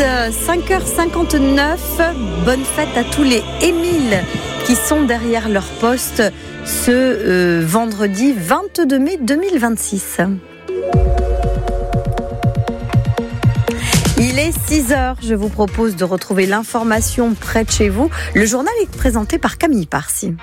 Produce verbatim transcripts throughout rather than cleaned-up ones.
cinq heures cinquante-neuf. Bonne fête à tous les Émile qui sont derrière leur poste ce euh, vendredi vingt-deux mai deux mille vingt-six. Il est six heures, je vous propose de retrouver l'information près de chez vous. Le journal est présenté par Camille Parsi.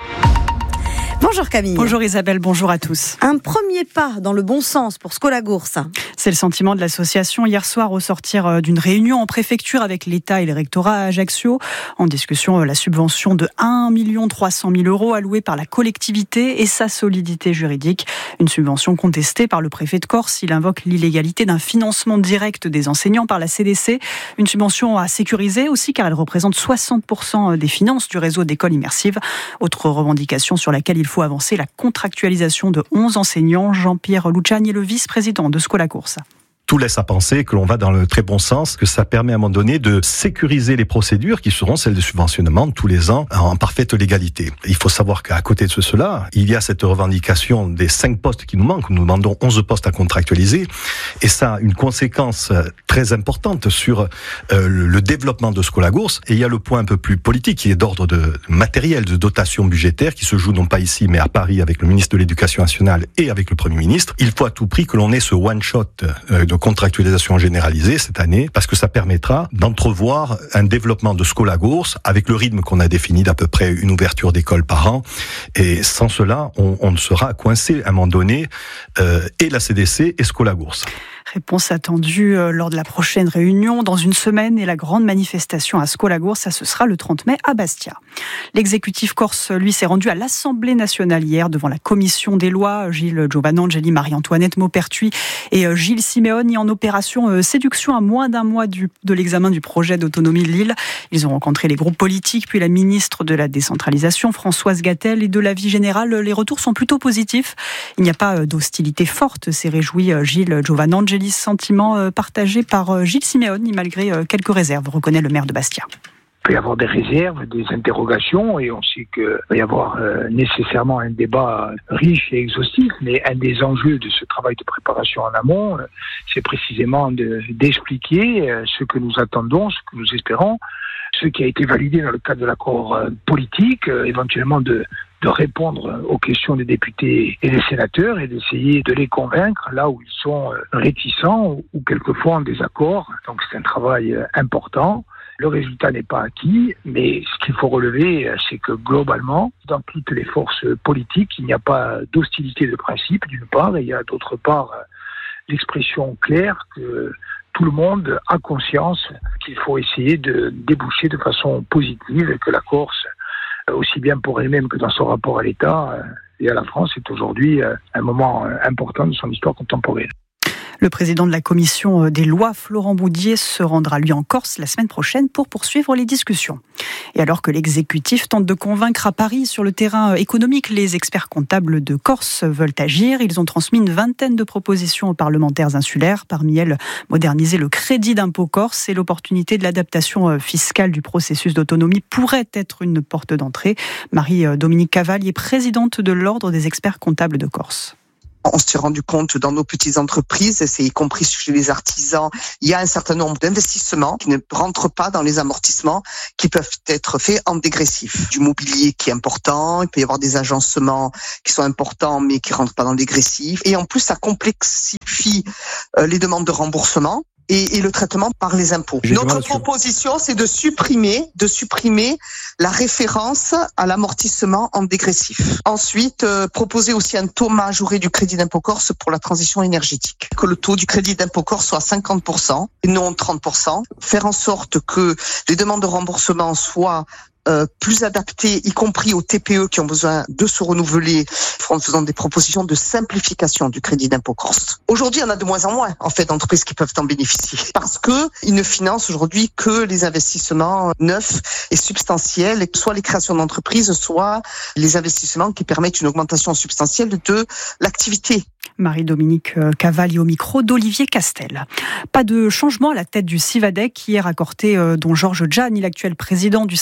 Bonjour Camille. Bonjour Isabelle, bonjour à tous. Un premier pas dans le bon sens pour Skolagours. C'est le sentiment de l'association hier soir au sortir d'une réunion en préfecture avec l'État et le rectorat à Ajaccio. En discussion, la subvention de un million trois cent mille euros allouée par la collectivité et sa solidité juridique. Une subvention contestée par le préfet de Corse. Il invoque l'illégalité d'un financement direct des enseignants par la C D C. Une subvention à sécuriser aussi car elle représente soixante pour cent des finances du réseau d'écoles immersives. Autre revendication sur laquelle il faut avancer, la contractualisation de onze enseignants. Jean-Pierre Luciani est le vice-président de Skolagours. Tout laisse à penser que l'on va dans le très bon sens, que ça permet à un moment donné de sécuriser les procédures qui seront celles de subventionnement tous les ans en parfaite légalité. Il faut savoir qu'à côté de cela, il y a cette revendication des cinq postes qui nous manquent. Nous demandons onze postes à contractualiser et ça a une conséquence très importante sur euh, le développement de Skolagours. Et il y a le point un peu plus politique qui est d'ordre de matériel, de dotation budgétaire qui se joue non pas ici mais à Paris avec le ministre de l'Éducation nationale et avec le Premier ministre. Il faut à tout prix que l'on ait ce one-shot euh, de contractualisation généralisée cette année, parce que ça permettra d'entrevoir un développement de Skolagours avec le rythme qu'on a défini d'à peu près une ouverture d'école par an. Et sans cela, on, on sera coincé à un moment donné, euh, et la C D C et Skolagours. Réponse attendue lors de la prochaine réunion dans une semaine et la grande manifestation à Skolagours, ça ce sera le trente mai à Bastia. L'exécutif corse, lui, s'est rendu à l'Assemblée nationale hier devant la commission des lois. Gilles Giovanangeli, Marie-Antoinette Maupertuis et Gilles Simeoni en opération séduction à moins d'un mois du, de l'examen du projet d'autonomie de l'île. Ils ont rencontré les groupes politiques, puis la ministre de la décentralisation, Françoise Gatel, et de la vie générale. Les retours sont plutôt positifs. Il n'y a pas d'hostilité forte, s'est réjoui Gilles Giovanangeli. Sentiment partagé par Gilles Simeoni, malgré quelques réserves, reconnaît le maire de Bastia. Il peut y avoir des réserves, des interrogations, et on sait qu'il va y avoir euh, nécessairement un débat riche et exhaustif, mais un des enjeux de ce travail de préparation en amont, euh, c'est précisément de, d'expliquer euh, ce que nous attendons, ce que nous espérons, ce qui a été validé dans le cadre de l'accord euh, politique, euh, éventuellement de de répondre aux questions des députés et des sénateurs et d'essayer de les convaincre là où ils sont réticents ou quelquefois en désaccord. Donc c'est un travail important. Le résultat n'est pas acquis, mais ce qu'il faut relever, c'est que globalement, dans toutes les forces politiques, il n'y a pas d'hostilité de principe d'une part, et il y a d'autre part l'expression claire que tout le monde a conscience qu'il faut essayer de déboucher de façon positive et que la Corse, aussi bien pour elle-même que dans son rapport à l'État et à la France, est aujourd'hui un moment important de son histoire contemporaine. Le président de la commission des lois, Florent Boudier, se rendra lui en Corse la semaine prochaine pour poursuivre les discussions. Et alors que l'exécutif tente de convaincre à Paris sur le terrain économique, les experts comptables de Corse veulent agir. Ils ont transmis une vingtaine de propositions aux parlementaires insulaires. Parmi elles, moderniser le crédit d'impôt corse et l'opportunité de l'adaptation fiscale du processus d'autonomie pourrait être une porte d'entrée. Marie-Dominique Cavalier, présidente de l'Ordre des experts comptables de Corse. On s'est rendu compte dans nos petites entreprises, et c'est y compris chez les artisans, il y a un certain nombre d'investissements qui ne rentrent pas dans les amortissements qui peuvent être faits en dégressif. Du mobilier qui est important, il peut y avoir des agencements qui sont importants mais qui rentrent pas dans le dégressif. Et en plus, ça complexifie les demandes de remboursement. Et, et le traitement par les impôts. Notre proposition, c'est de supprimer, de supprimer la référence à l'amortissement en dégressif. Ensuite, euh, proposer aussi un taux majoré du crédit d'impôt corse pour la transition énergétique. Que le taux du crédit d'impôt corse soit cinquante pour cent et non trente pour cent. Faire en sorte que les demandes de remboursement soient Euh, plus adaptés, y compris aux T P E qui ont besoin de se renouveler, en faisant des propositions de simplification du crédit d'impôt corse. Aujourd'hui, il y en a de moins en moins, en fait, d'entreprises qui peuvent en bénéficier. Parce que ils ne financent aujourd'hui que les investissements neufs et substantiels, soit les créations d'entreprises, soit les investissements qui permettent une augmentation substantielle de l'activité. Marie-Dominique Cavalier au micro d'Olivier Castel. Pas de changement à la tête du Civadec hier à Corté, dont Georges Gianni, l'actuel président du syndicat de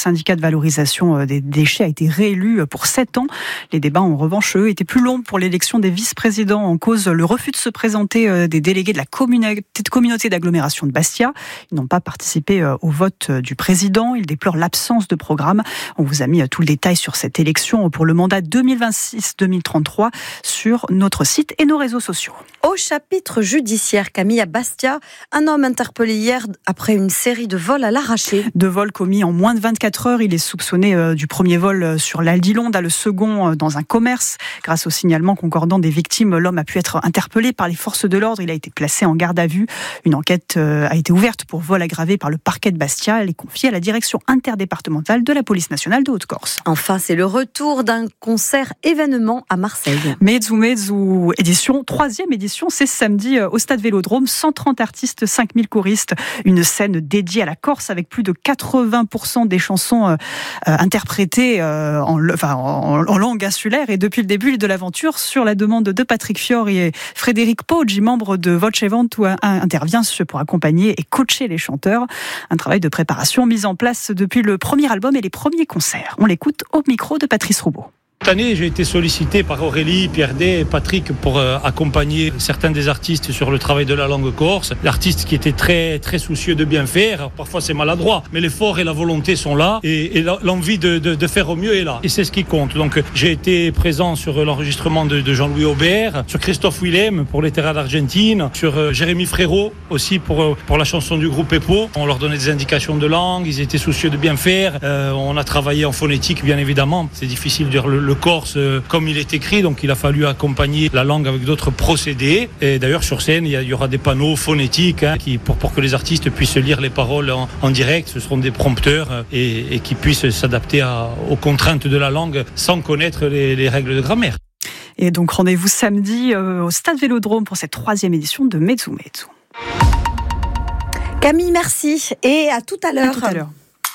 valorisation des déchets a été réélu pour sept ans. Les débats, en revanche, eux, étaient plus longs pour l'élection des vice-présidents. En cause, le refus de se présenter des délégués de la communauté d'agglomération de Bastia. Ils n'ont pas participé au vote du président. Ils déplorent l'absence de programme. On vous a mis tout le détail sur cette élection pour le mandat deux mille vingt-six deux mille trente-trois sur notre site et nos réseaux sociaux. Au chapitre judiciaire, Camille, à Bastia, un homme interpellé hier après une série de vols à l'arraché. Deux vols commis en moins de vingt-quatre heures. Il est soupçonné euh, du premier vol sur l'Aldilonde, à le second euh, dans un commerce. Grâce au signalement concordant des victimes, l'homme a pu être interpellé par les forces de l'ordre. Il a été placé en garde à vue. Une enquête euh, a été ouverte pour vol aggravé par le parquet de Bastia. Elle est confiée à la direction interdépartementale de la police nationale de Haute-Corse. Enfin, c'est le retour d'un concert événement à Marseille. Mezzu Mezzu édition, troisième édition. C'est samedi au Stade Vélodrome. cent trente artistes, cinq mille choristes. Une scène dédiée à la Corse avec plus de quatre-vingts pour cent des chansons euh, interprétées euh, en, enfin, en, en langue insulaire. Et depuis le début de l'aventure, sur la demande de Patrick Fiori et Frédéric Poggi, membre de Voce Ventu, intervient pour accompagner et coacher les chanteurs. Un travail de préparation mis en place depuis le premier album et les premiers concerts. On l'écoute au micro de Patrice Roubaud. Cette année, j'ai été sollicité par Aurélie, Pierre D et Patrick pour euh, accompagner certains des artistes sur le travail de la langue corse. L'artiste qui était très très soucieux de bien faire, parfois c'est maladroit, mais l'effort et la volonté sont là et, et l'envie de, de, de faire au mieux est là. Et c'est ce qui compte. Donc j'ai été présent sur l'enregistrement de, de Jean-Louis Aubert, sur Christophe Willem pour les Terras d'Argentine, sur euh, Jérémy Frérot aussi pour, euh, pour la chanson du groupe Epo. On leur donnait des indications de langue, ils étaient soucieux de bien faire. Euh, on a travaillé en phonétique bien évidemment. C'est difficile de dire le, le corse euh, comme il est écrit, donc il a fallu accompagner la langue avec d'autres procédés. Et d'ailleurs sur scène il y, a, il y aura des panneaux phonétiques hein, qui, pour, pour que les artistes puissent lire les paroles en, en direct. Ce seront des prompteurs euh, et, et qui puissent s'adapter à, aux contraintes de la langue sans connaître les, les règles de grammaire. Et donc rendez-vous samedi euh, au Stade Vélodrome pour cette troisième édition de Mezzu Mezzu. Camille, merci et à tout à l'heure. À tout à l'heure.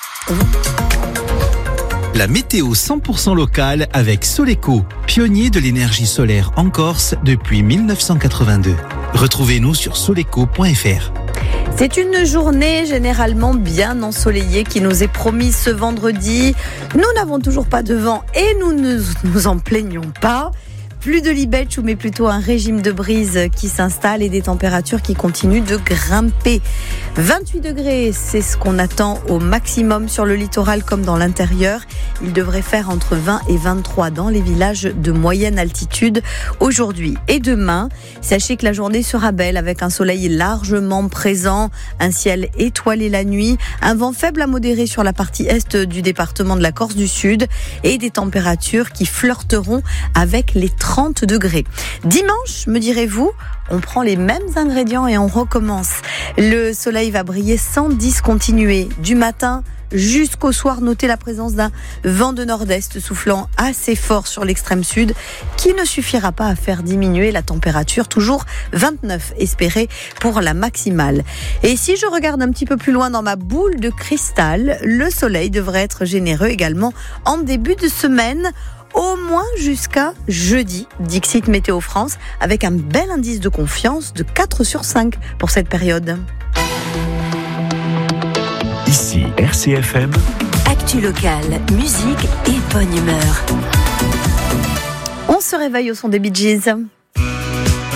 La météo cent pour cent locale avec Soleco, pionnier de l'énergie solaire en Corse depuis mille neuf cent quatre-vingt-deux. Retrouvez-nous sur soleco point f r. C'est une journée généralement bien ensoleillée qui nous est promise ce vendredi. Nous n'avons toujours pas de vent et nous ne nous en plaignons pas. Plus de libetchou, mais plutôt un régime de brise qui s'installe et des températures qui continuent de grimper. vingt-huit degrés, c'est ce qu'on attend au maximum sur le littoral comme dans l'intérieur. Il devrait faire entre vingt et vingt-trois dans les villages de moyenne altitude aujourd'hui et demain. Sachez que la journée sera belle avec un soleil largement présent, un ciel étoilé la nuit, un vent faible à modéré sur la partie est du département de la Corse du Sud et des températures qui flirteront avec les trente degrés. Dimanche, me direz-vous, on prend les mêmes ingrédients et on recommence. Le soleil va briller sans discontinuer. Du matin jusqu'au soir, notez la présence d'un vent de nord-est soufflant assez fort sur l'extrême sud qui ne suffira pas à faire diminuer la température, toujours vingt-neuf espérée pour la maximale. Et si je regarde un petit peu plus loin dans ma boule de cristal, le soleil devrait être généreux également en début de semaine, au moins jusqu'à jeudi, Dixit Météo France, avec un bel indice de confiance de quatre sur cinq pour cette période. Ici R C F M. Actu locale, musique et bonne humeur. On se réveille au son des Bee Gees.